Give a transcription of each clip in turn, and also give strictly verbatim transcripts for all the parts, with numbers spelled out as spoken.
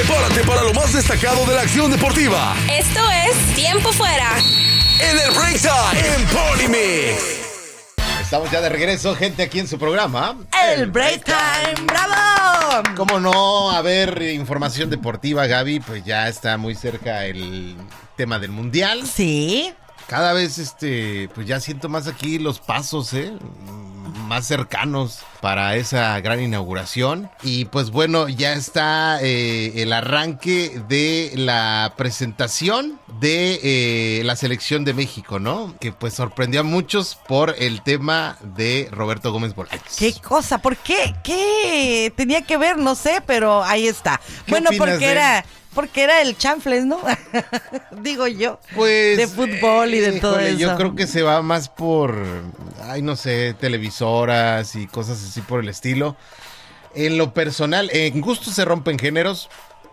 Prepárate para lo más destacado de la acción deportiva. Esto es Tiempo Fuera. En el Break Time en Polymix. Estamos ya de regreso, gente, aquí en su programa. El Break Time. ¡Bravo! ¿Cómo no? A ver, información deportiva, Gaby. Pues ya está muy cerca el tema del Mundial. Sí. Cada vez, este, pues ya siento más aquí los pasos, ¿eh? Más cercanos para esa gran inauguración. Y pues bueno, ya está eh, el arranque de la presentación de eh, la selección de México, ¿no? Que pues sorprendió a muchos por el tema de Roberto Gómez Bolaños. ¿Qué cosa? ¿Por qué? ¿Qué tenía que ver? No sé, pero ahí está. Bueno, porque de... era... Porque era el chanfles, ¿no? Digo yo. Pues. De fútbol y de eh, todo híjole, eso. Yo creo que se va más por. Ay, no sé, televisoras y cosas así por el estilo. En lo personal, en gusto se rompen géneros.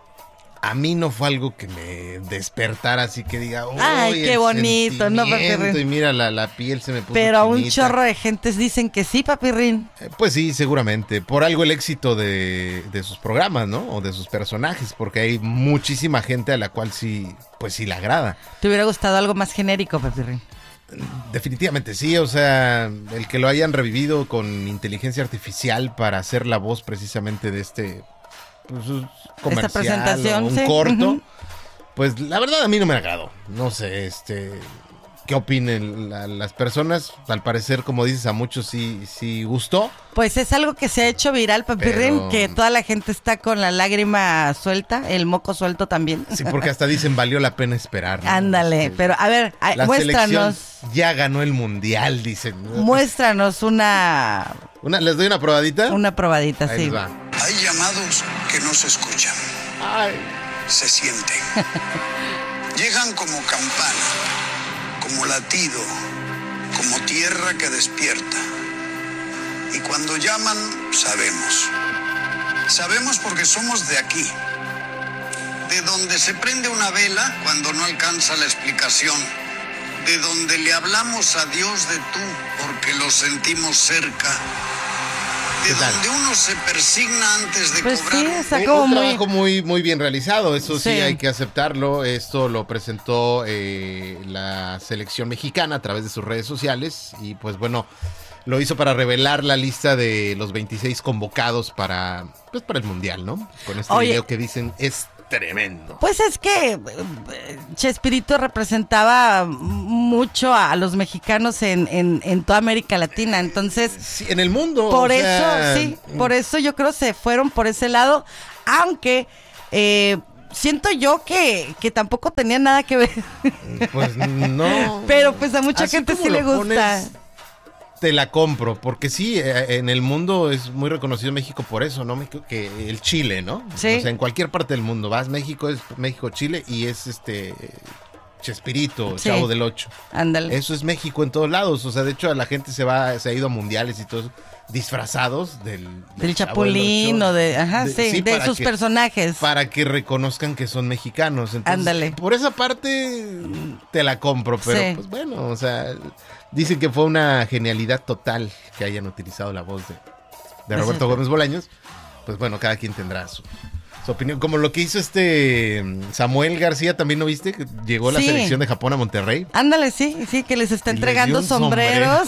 A mí no fue algo que me despertara así que diga, uy, ay, qué bonito, ¿no, papirrín? Y mira, la, la piel se me puso Pero a un chinita. chorro de gentes dicen que sí, papirrín. Eh, pues sí, seguramente. Por algo el éxito de, de sus programas, ¿no? O de sus personajes, porque hay muchísima gente a la cual sí, pues sí le agrada. ¿Te hubiera gustado algo más genérico, papirrín? Definitivamente sí, o sea, el que lo hayan revivido con inteligencia artificial para hacer la voz precisamente de este... Pues, comercial, esta presentación, un sí. corto, Uh-huh. Pues la verdad a mí no me agradó. No sé, este, qué opinen la, las personas. Al parecer, como dices, a muchos sí, sí gustó. Pues es algo que se ha hecho viral, papirrín, Pero... que toda la gente está con la lágrima suelta, el moco suelto también. Sí, porque hasta dicen valió la pena esperar, ¿no? Ándale, Este, pero a ver, a, la muéstranos. selección ya ganó el mundial, dicen. Muéstranos una... Una, ¿les doy una probadita? Una probadita, Ahí sí. les va. Hay llamados que no se escuchan. Ay. Se sienten. Llegan como campana, como latido, como tierra que despierta. Y cuando llaman, sabemos. Sabemos porque somos de aquí. De donde se prende una vela cuando no alcanza la explicación. De donde le hablamos a Dios de tú porque lo sentimos cerca. De donde uno se persigna antes de pues cobrar. Sí, está Un, como un muy... trabajo muy, muy bien realizado, eso sí. Sí. Hay que aceptarlo. Esto lo presentó eh, la selección mexicana a través de sus redes sociales y pues bueno, lo hizo para revelar la lista de los veintiséis convocados para, pues, para el Mundial, ¿no? Con este Oye. video que dicen es tremendo. Pues es que eh, Chespirito representaba mucho a los mexicanos en, en, en toda América Latina, entonces... Sí, en el mundo. Por o eso, sea, sí, por eso yo creo se fueron por ese lado, aunque eh, siento yo que, que tampoco tenía nada que ver. Pues no. Pero pues a mucha Así gente como sí le lo gusta. pones, te la compro, porque sí, eh, en el mundo es muy reconocido México por eso, ¿no? México, que el Chile, ¿no? Sí. O sea, en cualquier parte del mundo vas, México es México, Chile y es este Chespirito, Sí. Chavo del Ocho. Ándale. Eso es México en todos lados, o sea, de hecho la gente se va, se ha ido a mundiales y todo eso, disfrazados del, Del Chavo del Chapulín Ocho. o de, ajá, De- sí, sí, de para sus que- personajes. Para que reconozcan que son mexicanos. Entonces, Ándale. por esa parte te la compro, pero Sí. pues bueno, o sea, dicen que fue una genialidad total que hayan utilizado la voz de, de Roberto Gómez Bolaños. Pues bueno, cada quien tendrá su, su opinión. Como lo que hizo este Samuel García, ¿también no viste? Que llegó la Sí. selección de Japón a Monterrey. Ándale, sí, sí, que les está Y les entregando dio un sombreros.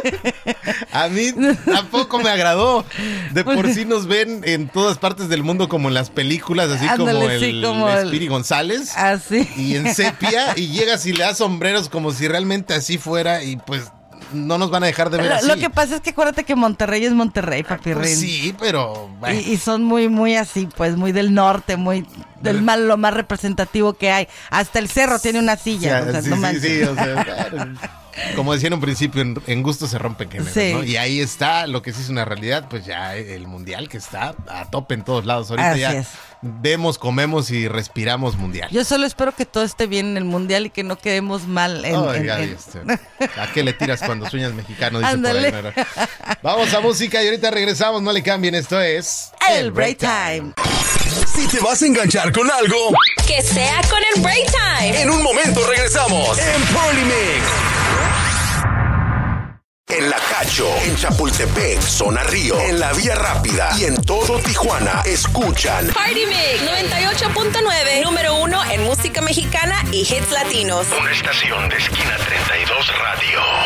A mí tampoco me agradó. De por Pues- sí nos ven en todas partes del mundo como en las películas, así Ándale, como el sí, como el- Spiri González. Así. Y en sepia, y llegas y le das sombreros como si realmente así fuera, y pues no nos van a dejar de ver Lo, así. lo que pasa es que acuérdate que Monterrey es Monterrey, papirrín. Pues sí, pero bueno. Y, y son muy, muy así, pues muy del norte, muy del más, lo más representativo que hay. Hasta el cerro tiene una O silla. sea, o sea, sí, no sí, manches. sí, o sea, claro. Como decía en un principio, en, en gusto se rompen géneros, Sí. ¿no? Y ahí está lo que sí es una realidad, pues ya el mundial que está a tope en todos lados. Ahorita Así ya es. vemos, comemos y respiramos mundial. Yo solo espero que todo esté bien en el mundial y que no quedemos mal en, Ay, en- Gaby, en- este, ¿a qué le tiras cuando sueñas mexicano? Dice Ándale. por ahí, ¿no? Vamos a música y ahorita regresamos, no le cambien, esto es... El Break Time. Si te vas a enganchar con algo, Que sea con el Break Time. en un momento regresamos en Polymix. En La Cacho, en Chapultepec, Zona Río, en la Vía Rápida y en todo Tijuana, escuchan Party Mix noventa y ocho punto nueve, número uno en música mexicana y hits latinos. una estación de Esquina treinta y dos Radio.